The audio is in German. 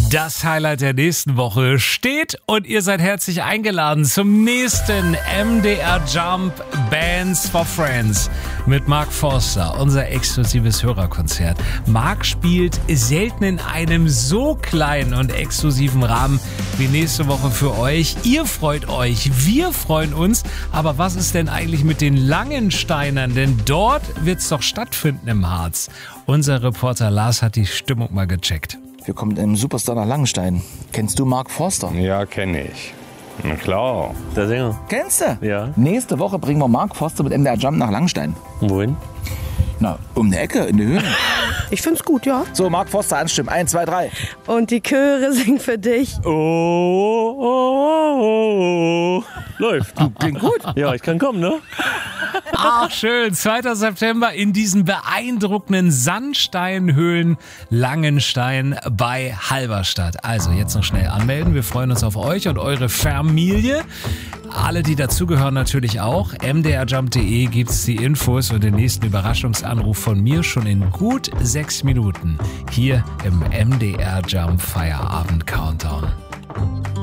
Das Highlight der nächsten Woche steht und ihr seid herzlich eingeladen zum nächsten MDR Jump Bands for Friends mit Mark Forster, unser exklusives Hörerkonzert. Mark spielt selten in einem so kleinen und exklusiven Rahmen wie nächste Woche für euch. Ihr freut euch, wir freuen uns. Aber was ist denn eigentlich mit den Langensteinern? Denn dort wird's doch stattfinden im Harz. Unser Reporter Lars hat die Stimmung mal gecheckt. Wir kommen mit einem Superstar nach Langenstein. Kennst du Mark Forster? Ja, kenne ich. Na klar. Der Sänger. Kennst du? Ja. Nächste Woche bringen wir Mark Forster mit MDR Jump nach Langenstein. Wohin? Na, um die Ecke, in die Höhen. Ich find's gut, ja. So, Mark Forster anstimmen. 1, 2, 3. Und die Chöre singen für dich. Oh. Läuft. Klingt gut. Ja, ich kann kommen, ne? Ach schön, 2. September in diesen beeindruckenden Sandsteinhöhlen Langenstein bei Halberstadt. Also jetzt noch schnell anmelden. Wir freuen uns auf euch und eure Familie. Alle, die dazugehören, natürlich auch. mdrjump.de gibt's die Infos und den nächsten Überraschungsanruf von mir schon in gut 6 Minuten. Hier im MDR Jump Feierabend Countdown.